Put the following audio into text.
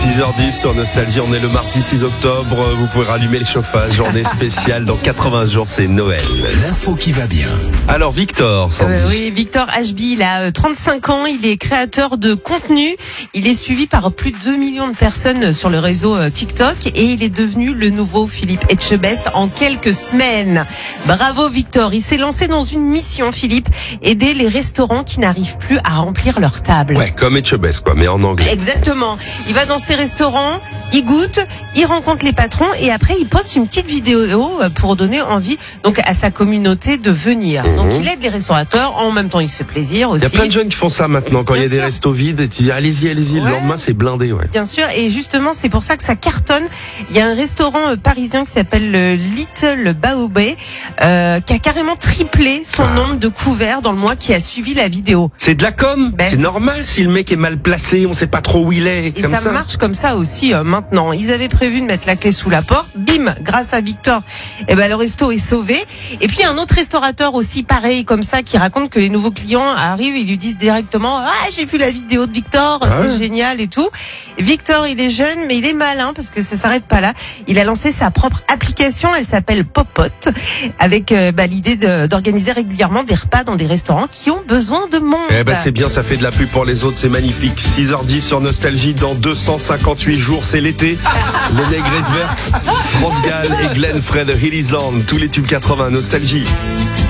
6h10 sur Nostalgie, on est le mardi 6 octobre, vous pouvez rallumer le chauffage, journée spéciale, dans 80 jours c'est Noël. L'info qui va bien. Alors Victor, Sandy. Oui, Victor HB, il a 35 ans, il est créateur de contenu, il est suivi par plus de 2 millions de personnes sur le réseau TikTok et il est devenu le nouveau Philippe Etchebest en quelques semaines. Bravo Victor, il s'est lancé dans une mission, Philippe, aider les restaurants qui n'arrivent plus à remplir leur table. Ouais, comme Etchebest quoi, mais en anglais. Exactement. Il va dans ces restaurants, il goûte, il rencontre les patrons et après il poste une petite vidéo pour donner envie donc à sa communauté de venir. Donc il aide les restaurateurs, en même temps il se fait plaisir aussi. Il y a plein de jeunes qui font ça maintenant, quand il y a des sûr. restos vides, et tu dis allez-y, le Ouais. lendemain c'est blindé. Ouais. Bien sûr, et justement c'est pour ça que ça cartonne. Il y a un restaurant parisien qui s'appelle le Little Baobé qui a carrément triplé son nombre de couverts dans le mois qui a suivi la vidéo. C'est de la com, Ben, c'est normal si le mec est mal placé, on sait pas trop où il est. Et comme ça marche comme ça aussi maintenant. Ils avaient prévu de mettre la clé sous la porte. Bim, grâce à Victor, le resto est sauvé. Et puis un autre restaurateur aussi pareil comme ça qui raconte que les nouveaux clients arrivent et lui disent directement j'ai vu la vidéo de Victor, c'est génial et tout. Victor, il est jeune mais il est malin parce que ça s'arrête pas là. Il a lancé sa propre application, elle s'appelle Popote, avec l'idée d'organiser régulièrement des repas dans des restaurants qui ont besoin de monde. C'est bien, ça fait de la pub pour les autres, c'est magnifique. 6h10 sur Nostalgie, dans 258 jours, c'est l'été. Les Négresses Vertes, France Gall et Glenn Fred Hillisland, tous les tubes 80, Nostalgie.